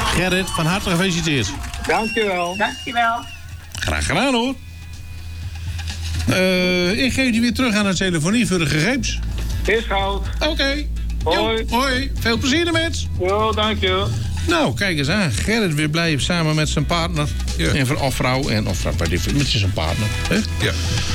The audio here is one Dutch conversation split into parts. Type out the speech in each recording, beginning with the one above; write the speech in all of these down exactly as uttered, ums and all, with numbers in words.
Gerrit, van harte gefeliciteerd. Dankjewel. Dankjewel. Graag gedaan hoor. Uh, ik geef die weer terug aan de telefonie voor de gegevens. Is goud. Oké. Okay. Hoi. Jo, hoi. Veel plezier ermee. Jo, dankjewel. Nou, kijk eens aan. Gerrit weer blij samen met zijn partner. Ja. En van of vrouw en of vrouw, met zijn partner. Hè? Ja.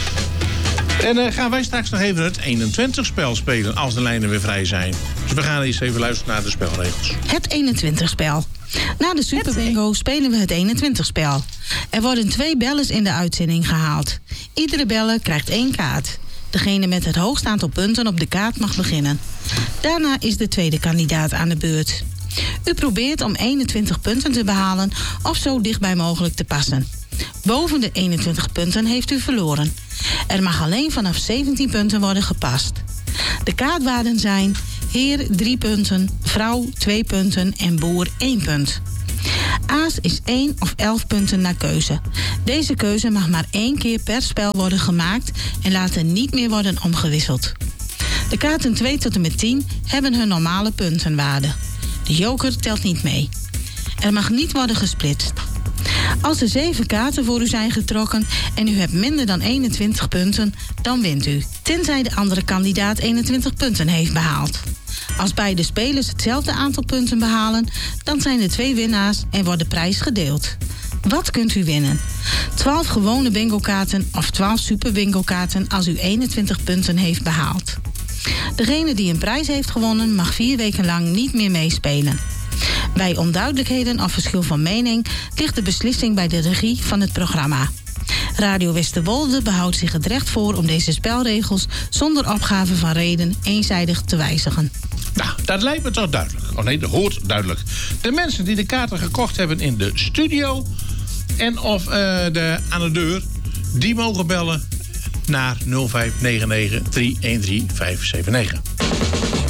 En dan uh, gaan wij straks nog even het eenentwintig-spel spelen als de lijnen weer vrij zijn. Dus we gaan eens even luisteren naar de spelregels. Het eenentwintig-spel. Na de Super Bingo spelen we het eenentwintig-spel. Er worden twee bellers in de uitzending gehaald. Iedere beller krijgt één kaart. Degene met het hoogst aantal punten op de kaart mag beginnen. Daarna is de tweede kandidaat aan de beurt. U probeert om eenentwintig punten te behalen of zo dichtbij mogelijk te passen. Boven de eenentwintig punten heeft u verloren. Er mag alleen vanaf zeventien punten worden gepast. De kaartwaarden zijn heer drie punten, vrouw twee punten en boer één punt. Aas is één of elf punten naar keuze. Deze keuze mag maar één keer per spel worden gemaakt en later niet meer worden omgewisseld. De kaarten twee tot en met tien hebben hun normale puntenwaarde. De joker telt niet mee. Er mag niet worden gesplitst. Als er zeven kaarten voor u zijn getrokken en u hebt minder dan eenentwintig punten, dan wint u. Tenzij de andere kandidaat eenentwintig punten heeft behaald. Als beide spelers hetzelfde aantal punten behalen, dan zijn er twee winnaars en wordt de prijs gedeeld. Wat kunt u winnen? twaalf gewone bingo-kaarten of twaalf super bingo-kaarten als u eenentwintig punten heeft behaald. Degene die een prijs heeft gewonnen mag vier weken lang niet meer meespelen. Bij onduidelijkheden of verschil van mening ligt de beslissing bij de regie van het programma. Radio Westerwolde behoudt zich het recht voor om deze spelregels zonder opgave van reden eenzijdig te wijzigen. Nou, dat lijkt me toch duidelijk. Oh nee, dat hoort duidelijk. De mensen die de kaarten gekocht hebben in de studio en of uh, de, aan de deur, die mogen bellen naar nul vijf negen negen, drie een drie, vijf zeven negen.